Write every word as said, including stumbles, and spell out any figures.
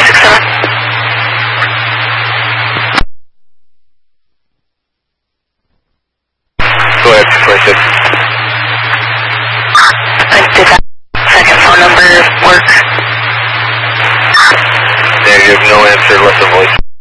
six seven. Go ahead, two twenty-six. And did that second phone number work? Negative, no answer, left a voice.